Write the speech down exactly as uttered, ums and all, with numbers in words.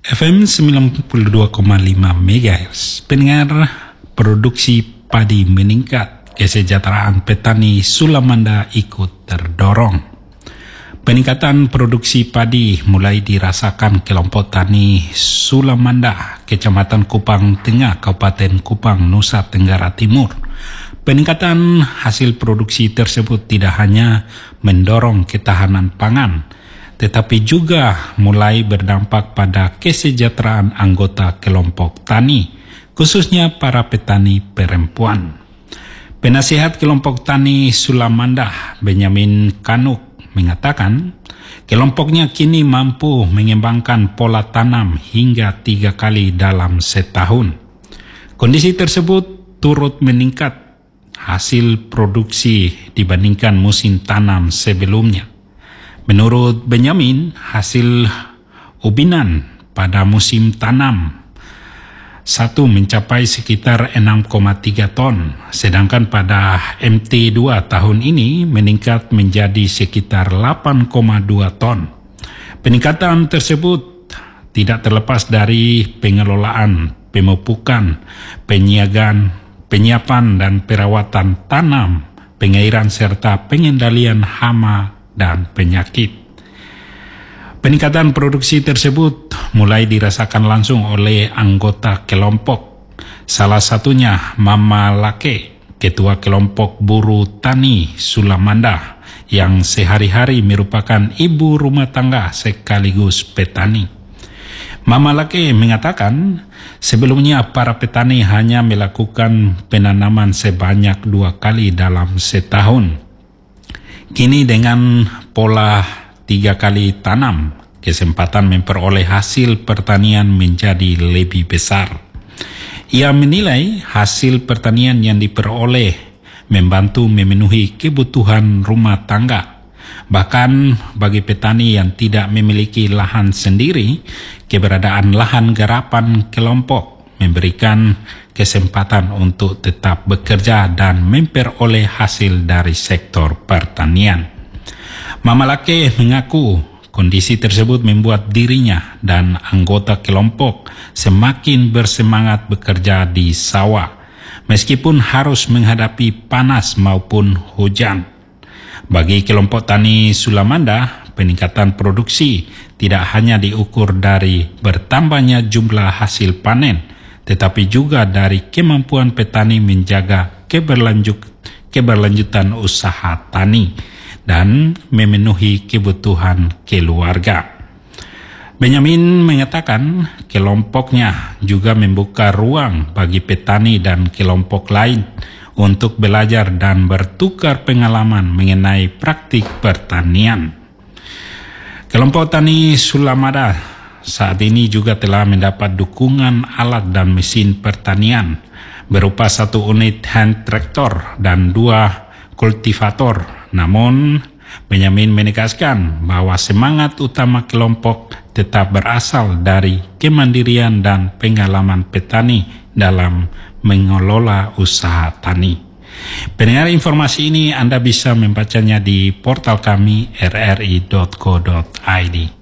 F M sembilan puluh dua koma lima megahertz. Pendengar, produksi padi meningkat, kesejahteraan petani Sulamanda ikut terdorong. Peningkatan produksi padi mulai dirasakan kelompok tani Sulamanda, Kecamatan Kupang Tengah, Kabupaten Kupang, Nusa Tenggara Timur. Peningkatan hasil produksi tersebut tidak hanya mendorong ketahanan pangan, tetapi juga mulai berdampak pada kesejahteraan anggota kelompok tani, khususnya para petani perempuan. Penasihat kelompok tani Sulamanda, Benyamin Kanuk, mengatakan kelompoknya kini mampu mengembangkan pola tanam hingga tiga kali dalam setahun. Kondisi tersebut turut meningkat hasil produksi dibandingkan musim tanam sebelumnya. Menurut Benyamin, hasil ubinan pada musim tanam satu mencapai sekitar enam koma tiga ton, sedangkan pada M T dua tahun ini meningkat menjadi sekitar delapan koma dua ton. Peningkatan tersebut tidak terlepas dari pengelolaan, pemupukan, penyiagaan, penyiapan dan perawatan tanam, pengairan serta pengendalian hama dan penyakit. Peningkatan produksi tersebut mulai dirasakan langsung oleh anggota kelompok. Salah satunya Mama Lake, Ketua Kelompok Buruh Tani Sulamanda, yang sehari-hari merupakan ibu rumah tangga sekaligus petani. Mama Lake mengatakan sebelumnya para petani hanya melakukan penanaman sebanyak dua kali dalam setahun. Kini dengan pola tiga kali tanam, kesempatan memperoleh hasil pertanian menjadi lebih besar. Ia menilai hasil pertanian yang diperoleh membantu memenuhi kebutuhan rumah tangga. Bahkan bagi petani yang tidak memiliki lahan sendiri, keberadaan lahan garapan kelompok memberikan kesempatan untuk tetap bekerja dan memperoleh hasil dari sektor pertanian. Mama Lake mengaku kondisi tersebut membuat dirinya dan anggota kelompok semakin bersemangat bekerja di sawah, meskipun harus menghadapi panas maupun hujan. Bagi kelompok tani Sulamanda, peningkatan produksi tidak hanya diukur dari bertambahnya jumlah hasil panen, tetapi juga dari kemampuan petani menjaga keberlanjut, keberlanjutan usaha tani dan memenuhi kebutuhan keluarga. Benyamin mengatakan kelompoknya juga membuka ruang bagi petani dan kelompok lain untuk belajar dan bertukar pengalaman mengenai praktik pertanian. Kelompok tani Sulamanda saat ini juga telah mendapat dukungan alat dan mesin pertanian berupa satu unit hand tractor dan dua kultivator. Namun, Benyamin menegaskan bahwa semangat utama kelompok tetap berasal dari kemandirian dan pengalaman petani dalam mengelola usaha tani. Pendengar, informasi ini Anda bisa membacanya di portal kami r r i dot co dot i d.